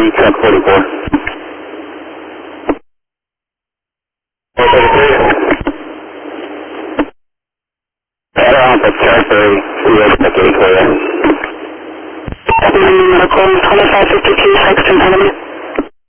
3, truck 44. 433. Better on the territory, we open the gate for you. Medical 2552, Sexton Avenue.